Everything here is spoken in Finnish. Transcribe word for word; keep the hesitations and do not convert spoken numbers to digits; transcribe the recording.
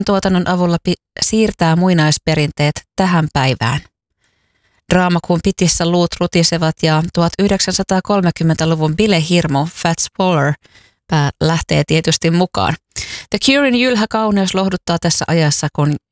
tuotannon avulla pi- siirtää muinaisperinteet tähän päivään. Draamakuun pitissä luut rutisevat ja tuhatyhdeksänsataakolmekymmentäluvun bilehirmu Fats Waller lähtee tietysti mukaan. The Curen jylhä kauneus lohduttaa tässä ajassa, kun